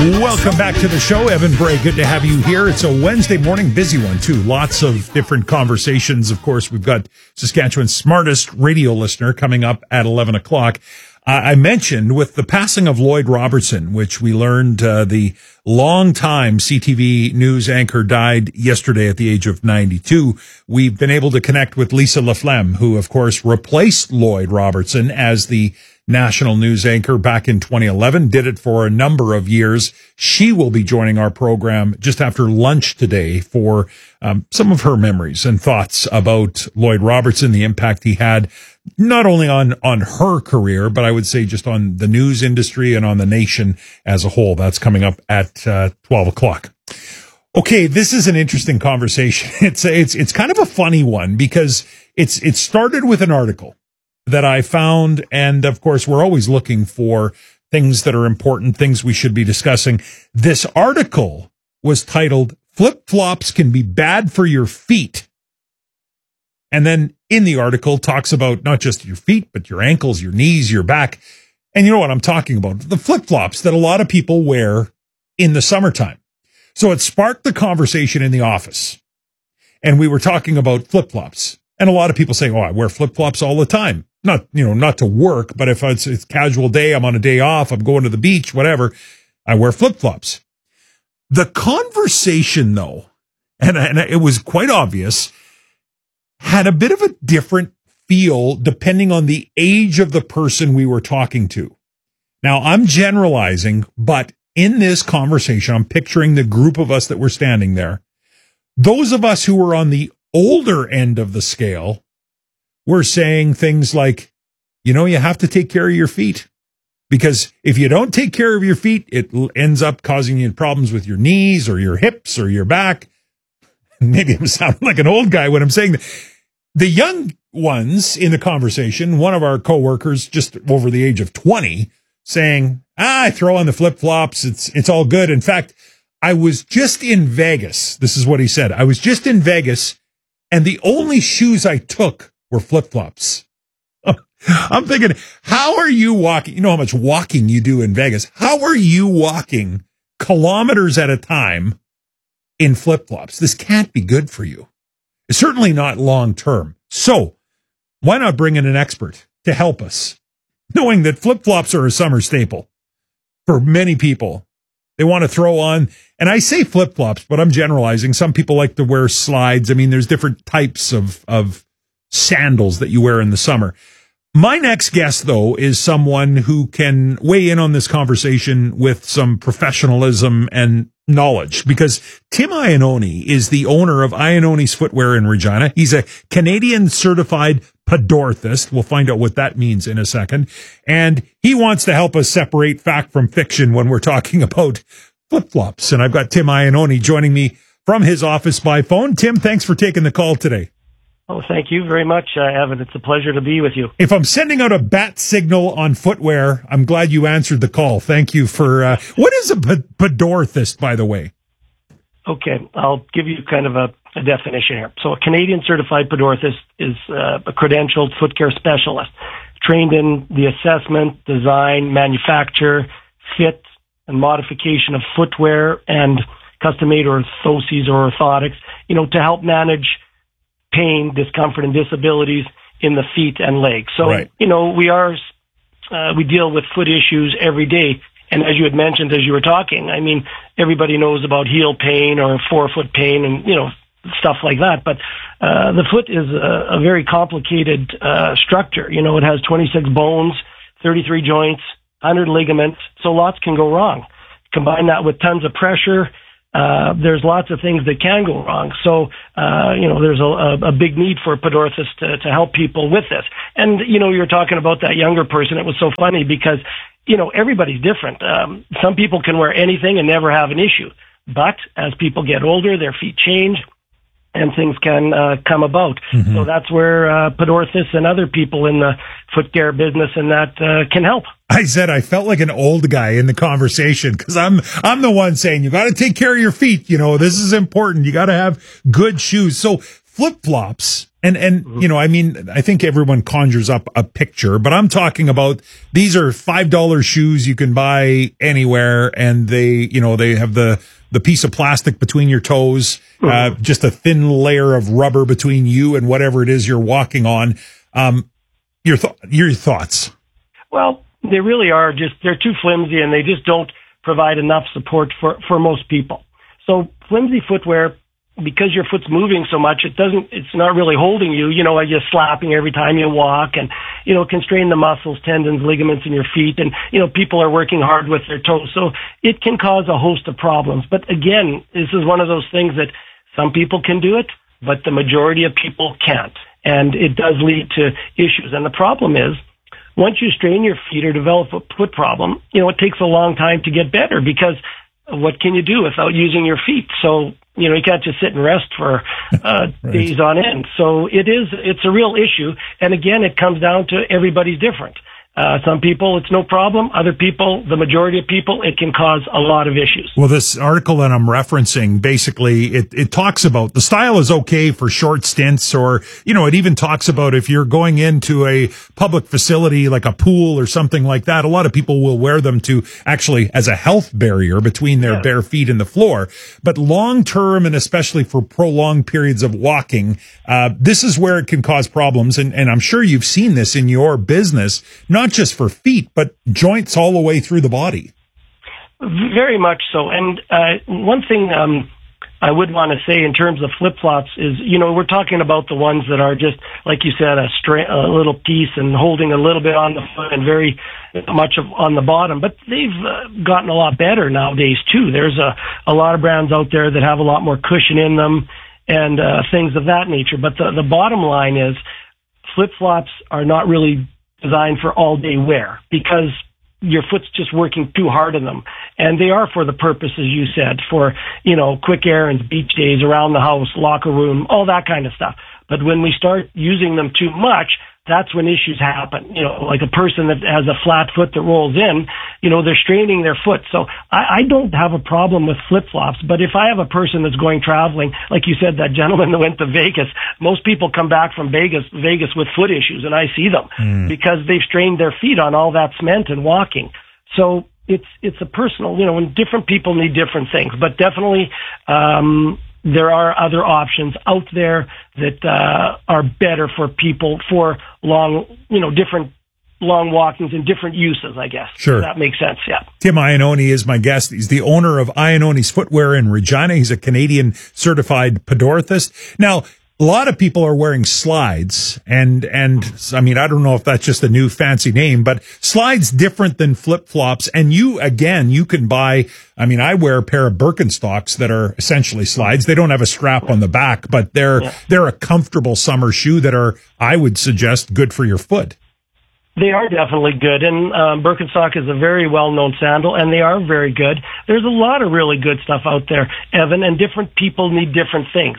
Welcome back to the show. Evan Bray, good to have you here. It's a Wednesday morning, busy one too. Lots of different conversations. Of course, we've got Saskatchewan's smartest radio listener coming up at 11 o'clock. I mentioned with the passing of Lloyd Robertson, which we learned the longtime CTV news anchor died yesterday at the age of 92. We've been able to connect with Lisa Laflamme, who, of course, replaced Lloyd Robertson as the national news anchor back in 2011, did it for a number of years. She will be joining our program just after lunch today for some of her memories and thoughts about Lloyd Robertson, the impact he had not only on her career, but I would say just on the news industry and on the nation as a whole. That's coming up at 12 o'clock. Okay, this is an interesting conversation. It's kind of a funny one because it started with an article that I found, and of course, we're always looking for things that are important, things we should be discussing. This article was titled, "Flip-flops can be bad for your feet." And then in the article talks about not just your feet, but your ankles, your knees, your back. And you know what I'm talking about? The flip-flops that a lot of people wear in the summertime. So it sparked the conversation in the office. And we were talking about flip-flops. And a lot of people say, "Oh, I wear flip-flops all the time." Not to work, but if it's a casual day, I'm on a day off, I'm going to the beach, whatever, I wear flip-flops. The conversation, though, and it was quite obvious, had a bit of a different feel depending on the age of the person we were talking to. Now, I'm generalizing, but in this conversation, I'm picturing the group of us that were standing there. Those of us who were on the older end of the scale were saying things like, you have to take care of your feet, because if you don't take care of your feet, it ends up causing you problems with your knees or your hips or your back. Maybe I'm sounding like an old guy when I'm saying that. The young ones in the conversation, one of our coworkers just over the age of 20 saying, I throw on the flip-flops. It's all good. In fact, I was just in Vegas. This is what he said. I was just in Vegas and the only shoes I took were flip-flops. I'm thinking, how are you walking? You know how much walking you do in Vegas. How are you walking kilometers at a time in flip-flops? This can't be good for you. It's certainly not long-term. So why not bring in an expert to help us, knowing that flip-flops are a summer staple for many people? They want to throw on, and I say flip-flops, but I'm generalizing. Some people like to wear slides. I mean, there's different types of sandals that you wear in the summer. My next guest, though, is someone who can weigh in on this conversation with some professionalism and knowledge, because Tim Iannone is the owner of Iannone's Footwear in Regina. He's a Canadian certified podorthist. We'll find out what that means in a second. And he wants to help us separate fact from fiction when we're talking about flip-flops. And I've got Tim Iannone joining me from his office by phone. Tim, thanks for taking the call today. Oh, thank you very much, Evan. It's a pleasure to be with you. If I'm sending out a bat signal on footwear, I'm glad you answered the call. Thank you for... what is a podorthist, by the way? Okay, I'll give you kind of a definition here. So a Canadian certified podorthist is a credentialed foot care specialist, trained in the assessment, design, manufacture, fit, and modification of footwear and custom-made orthoses or orthotics, to help manage pain, discomfort, and disabilities in the feet and legs. So, right. We deal with foot issues every day. And as you had mentioned, as you were talking, I mean, everybody knows about heel pain or forefoot pain and, stuff like that. But the foot is a very complicated structure. It has 26 bones, 33 joints, 100 ligaments. So lots can go wrong. Combine that with tons of pressure. There's lots of things that can go wrong. So, there's a big need for a podorthist to help people with this. And, you're talking about that younger person. It was so funny because, everybody's different. Some people can wear anything and never have an issue. But as people get older, their feet change and things can come about. Mm-hmm. So that's where podorthists and other people in the foot care business and that can help. I said I felt like an old guy in the conversation because I'm the one saying you got to take care of your feet. This is important. You got to have good shoes. So flip-flops And, you know, I mean, I think everyone conjures up a picture, but I'm talking about these are $5 shoes you can buy anywhere. And they, you know, they have the piece of plastic between your toes, just a thin layer of rubber between you and whatever it is you're walking on. Your thoughts? Well, they really are they're too flimsy and they just don't provide enough support for most people. So flimsy footwear, because your foot's moving so much, it's not really holding you, you know, just slapping every time you walk and, you know, constrain the muscles, tendons, ligaments in your feet. And, you know, people are working hard with their toes. So it can cause a host of problems. But again, this is one of those things that some people can do it, but the majority of people can't. And it does lead to issues. And the problem is, once you strain your feet or develop a foot problem, you know, it takes a long time to get better because what can you do without using your feet? So, you know, you can't just sit and rest for right. days on end. So it's a real issue. And again, it comes down to everybody's different. Some people, it's no problem. Other people, the majority of people, it can cause a lot of issues. Well, this article that I'm referencing, basically, it talks about the style is okay for short stints, or, you know, it even talks about if you're going into a public facility like a pool or something like that, a lot of people will wear them to actually as a health barrier between their bare feet and the floor. But long term, and especially for prolonged periods of walking, this is where it can cause problems. And I'm sure you've seen this in your business, not just for feet, but joints all the way through the body. Very much so. And one thing I would want to say in terms of flip-flops is, you know, we're talking about the ones that are just, like you said, a little piece and holding a little bit on the foot and very much on the bottom. But they've gotten a lot better nowadays, too. There's a lot of brands out there that have a lot more cushion in them and things of that nature. But the bottom line is flip-flops are not really designed for all day wear because your foot's just working too hard in them. And they are for the purposes you said, for, you know, quick errands, beach days, around the house, locker room, all that kind of stuff. But when we start using them too much, that's when issues happen. You know, like a person that has a flat foot that rolls in, you know, they're straining their foot. So I don't have a problem with flip-flops, but if I have a person that's going traveling, like you said, that gentleman that went to Vegas, most people come back from Vegas with foot issues, and I see them because they've strained their feet on all that cement and walking. So it's a personal, you know, and different people need different things, but definitely, there are other options out there that are better for people for long, you know, different long walkings and different uses, I guess. Sure. That makes sense, yeah. Tim Iannone is my guest. He's the owner of Iannone's Footwear in Regina. He's a Canadian certified podorthist. Now, a lot of people are wearing slides, and I mean, I don't know if that's just a new fancy name, but slides different than flip-flops. And you can buy, I mean, I wear a pair of Birkenstocks that are essentially slides. They don't have a strap on the back, but they're a comfortable summer shoe that are, I would suggest, good for your foot. They are definitely good, and Birkenstock is a very well-known sandal, and they are very good. There's a lot of really good stuff out there, Evan, and different people need different things.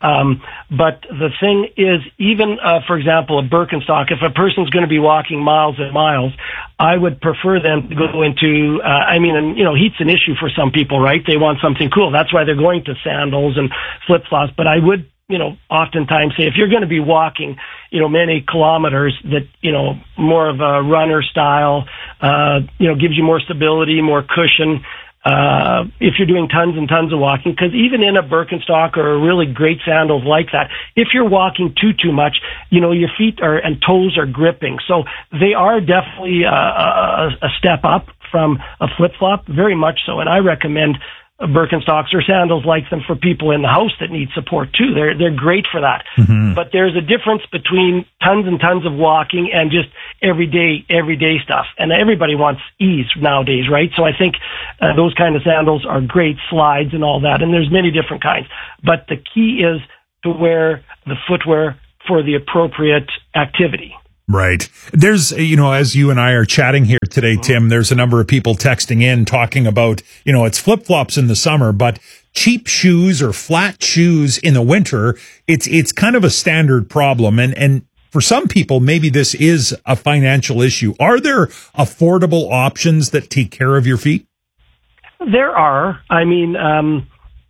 But the thing is, even, for example, a Birkenstock, if a person's going to be walking miles and miles, I would prefer them to go into, and, you know, heat's an issue for some people, right? They want something cool. That's why they're going to sandals and flip-flops. But I would, you know, oftentimes say if you're going to be walking, you know, many kilometers, that, you know, more of a runner style, you know, gives you more stability, more cushion. If you're doing tons and tons of walking, because even in a Birkenstock or a really great sandals like that, if you're walking too much, you know, your feet and toes are gripping. So they are definitely a step up from a flip-flop, very much so. And I recommend Birkenstocks or sandals like them for people in the house that need support too. They're great for that. Mm-hmm. But there's a difference between tons and tons of walking and just everyday stuff. And everybody wants ease nowadays, right? So I think those kind of sandals are great, slides and all that. And there's many different kinds. But the key is to wear the footwear for the appropriate activity. Right. There's, you know, as you and I are chatting here today, Tim, there's a number of people texting in talking about, you know, it's flip-flops in the summer, but cheap shoes or flat shoes in the winter, it's kind of a standard problem. And for some people, maybe this is a financial issue. Are there affordable options that take care of your feet? There are. I mean,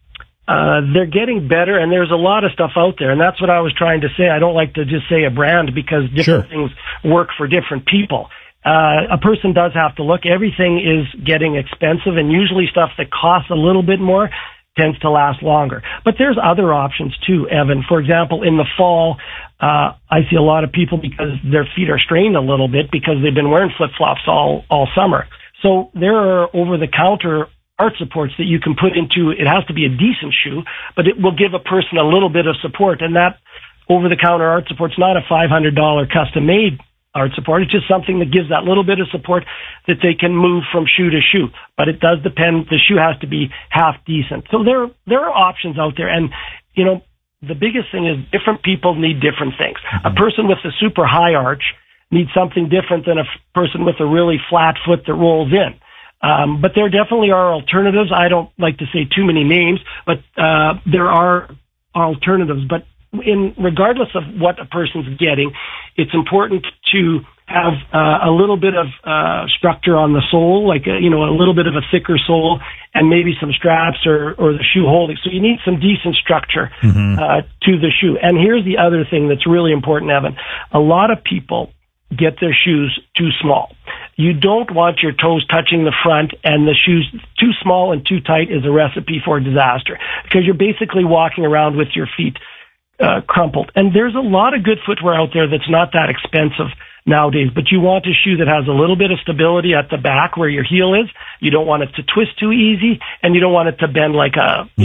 they're getting better, and there's a lot of stuff out there, and that's what I was trying to say. I don't like to just say a brand because different things work for different people. A person does have to look. Everything is getting expensive, and usually stuff that costs a little bit more tends to last longer. But there's other options too, Evan. For example, in the fall, I see a lot of people because their feet are strained a little bit because they've been wearing flip-flops all summer. So there are over-the-counter arch supports that you can put into. It has to be a decent shoe, but it will give a person a little bit of support. And that over-the-counter arch support's not a $500 custom-made arch support. It's just something that gives that little bit of support that they can move from shoe to shoe. But it does depend. The shoe has to be half decent. So there are options out there. And, you know, the biggest thing is different people need different things. A person with a super high arch needs something different than a person with a really flat foot that rolls in. But there definitely are alternatives. I don't like to say too many names, but there are alternatives. But regardless of what a person's getting, it's important to have a little bit of structure on the sole, like a little bit of a thicker sole, and maybe some straps or the shoe holding. So you need some decent structure to the shoe. And here's the other thing that's really important, Evan. A lot of people get their shoes too small. You don't want your toes touching the front, and the shoes too small and too tight is a recipe for disaster, because you're basically walking around with your feet crumpled. And there's a lot of good footwear out there that's not that expensive nowadays, but you want a shoe that has a little bit of stability at the back where your heel is. You don't want it to twist too easy, and you don't want it to bend like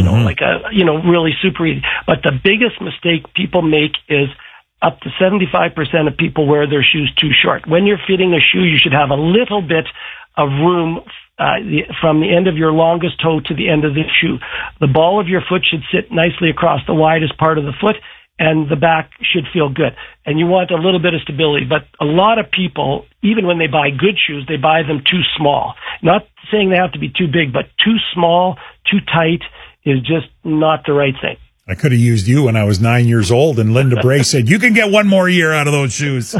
really super easy. But the biggest mistake people make is up to 75% of people wear their shoes too short. When you're fitting a shoe, you should have a little bit of room from the end of your longest toe to the end of the shoe. The ball of your foot should sit nicely across the widest part of the foot, and the back should feel good. And you want a little bit of stability. But a lot of people, even when they buy good shoes, they buy them too small. Not saying they have to be too big, but too small, too tight is just not the right thing. I could have used you when I was 9 years old, and Linda Bray said, you can get one more year out of those shoes.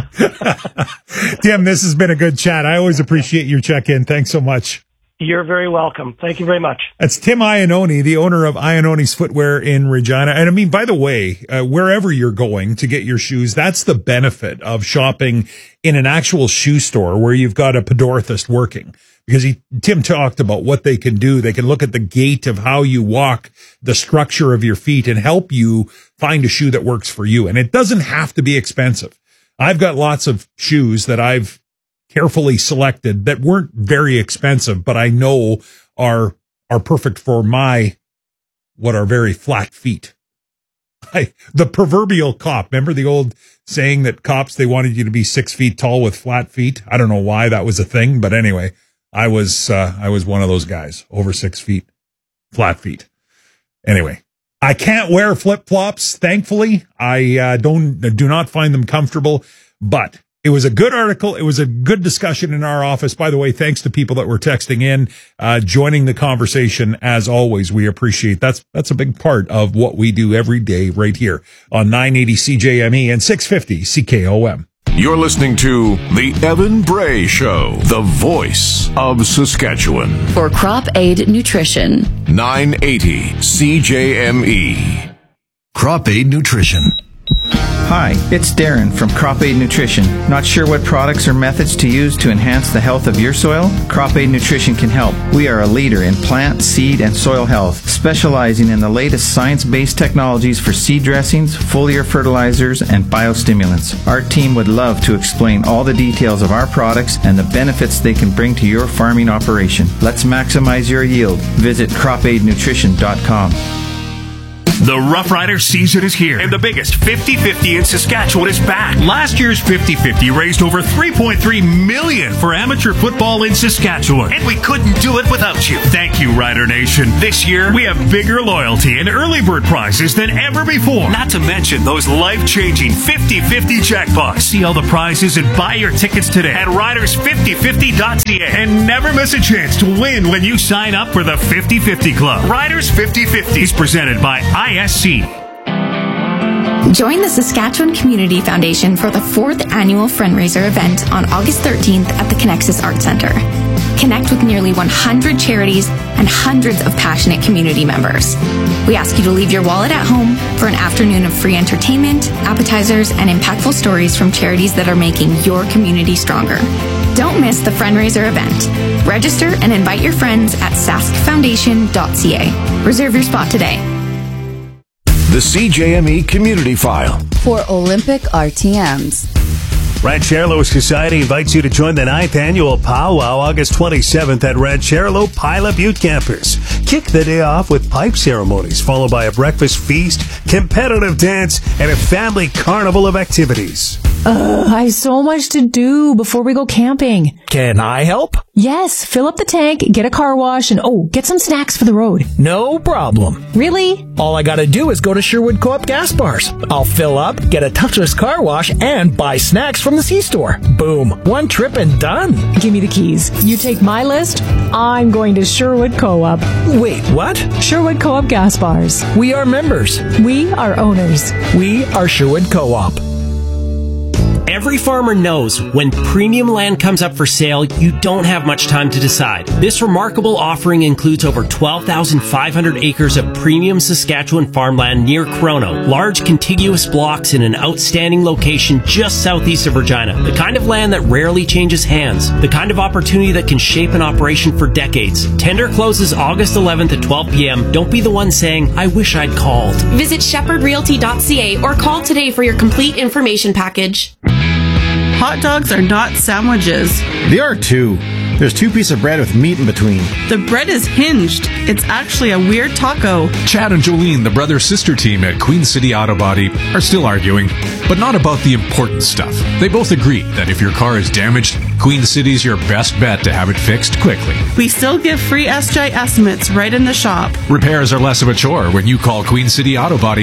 Tim, this has been a good chat. I always appreciate your check-in. Thanks so much. You're very welcome. Thank you very much. That's Tim Iannone, the owner of Iannone's Footwear in Regina. And I mean, by the way, wherever you're going to get your shoes, that's the benefit of shopping in an actual shoe store where you've got a podorthist working. Because Tim talked about what they can do. They can look at the gait of how you walk, the structure of your feet, and help you find a shoe that works for you. And it doesn't have to be expensive. I've got lots of shoes that I've carefully selected that weren't very expensive, but I know are perfect for what are very flat feet. The proverbial cop. Remember the old saying that cops, they wanted you to be 6 feet tall with flat feet? I don't know why that was a thing, but anyway. I was one of those guys, over 6 feet, flat feet. Anyway, I can't wear flip-flops, thankfully. I do not find them comfortable, but it was a good article. It was a good discussion in our office. By the way, thanks to people that were texting in, joining the conversation. As always, we appreciate that's a big part of what we do every day right here on 980 CJME and 650 CKOM. You're listening to The Evan Bray Show, the voice of Saskatchewan. For Crop Aid Nutrition. 980 CJME. Crop Aid Nutrition. Hi, it's Darren from Crop Aid Nutrition. Not sure what products or methods to use to enhance the health of your soil? Crop Aid Nutrition can help. We are a leader in plant, seed, and soil health, specializing in the latest science-based technologies for seed dressings, foliar fertilizers, and biostimulants. Our team would love to explain all the details of our products and the benefits they can bring to your farming operation. Let's maximize your yield. Visit cropaidnutrition.com. The Rough Rider season is here, and the biggest 50-50 in Saskatchewan is back. Last year's 50-50 raised over $3.3 million for amateur football in Saskatchewan, and we couldn't do it without you. Thank you, Rider Nation. This year, we have bigger loyalty and early bird prizes than ever before. Not to mention those life-changing 50-50 jackpots. See all the prizes and buy your tickets today at riders5050.ca. And never miss a chance to win when you sign up for the 50-50 Club. Riders 50-50 is presented by ISC. Join the Saskatchewan Community Foundation for the 4th annual fundraiser event on August 13th at the Connexus Art Center. Connect with nearly 100 charities and hundreds of passionate community members. We ask you to leave your wallet at home for an afternoon of free entertainment, appetizers, and impactful stories from charities that are making your community stronger. Don't miss the fundraiser event. Register and invite your friends at saskfoundation.ca. Reserve your spot today. The CJME Community File. For Olympic RTMs. Rancherlo Society invites you to join the 9th annual powwow August 27th at Rancherlo Pilot Butte Campers. Kick the day off with pipe ceremonies, followed by a breakfast feast, competitive dance, and a family carnival of activities. I have so much to do before we go camping. Can I help? Yes, fill up the tank, get a car wash, and get some snacks for the road. No problem. Really? All I gotta do is go to Sherwood Co-op gas bars. I'll fill up, get a touchless car wash, and buy snacks from the C-store. Boom. One trip and done. Give me the keys. You take my list, I'm going to Sherwood Co-op. Wait, what? Sherwood Co-op gas bars. We are members. We are owners. We are Sherwood Co-op. Every farmer knows when premium land comes up for sale, you don't have much time to decide. This remarkable offering includes over 12,500 acres of premium Saskatchewan farmland near Chrono, large contiguous blocks in an outstanding location just southeast of Regina. The kind of land that rarely changes hands. The kind of opportunity that can shape an operation for decades. Tender closes August 11th at 12 p.m. Don't be the one saying, I wish I'd called. Visit shepherdrealty.ca or call today for your complete information package. Hot dogs are not sandwiches. They are too. There's 2 pieces of bread with meat in between. The bread is hinged. It's actually a weird taco. Chad and Jolene, the brother-sister team at Queen City Auto Body, are still arguing, but not about the important stuff. They both agree that if your car is damaged, Queen City's your best bet to have it fixed quickly. We still give free SJ estimates right in the shop. Repairs are less of a chore when you call Queen City Auto Body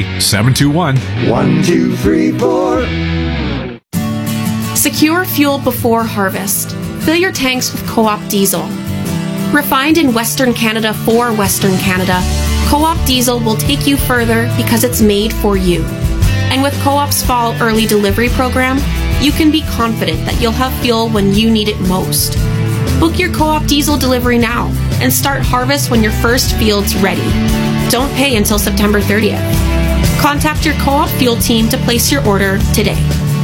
721-1234. Secure fuel before harvest. Fill your tanks with Co-op diesel. Refined in Western Canada for Western Canada, Co-op diesel will take you further because it's made for you. And with Co-op's fall early delivery program, you can be confident that you'll have fuel when you need it most. Book your Co-op diesel delivery now and start harvest when your first field's ready. Don't pay until September 30th. Contact your Co-op fuel team to place your order today.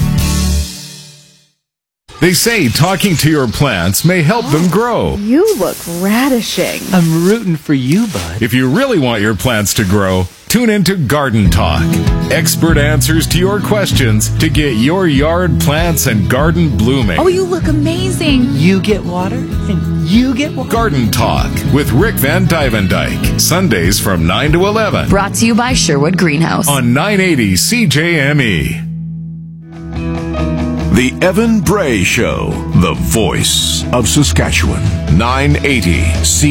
They say talking to your plants may help them grow. You look radishing. I'm rooting for you, bud. If you really want your plants to grow, tune into Garden Talk. Expert answers to your questions to get your yard plants and garden blooming. Oh, you look amazing. You get water, and you get water. Garden Talk with Rick Van Dyke. Sundays from 9 to 11. Brought to you by Sherwood Greenhouse. On 980 CJME. The Evan Bray Show, the voice of Saskatchewan. 980 C.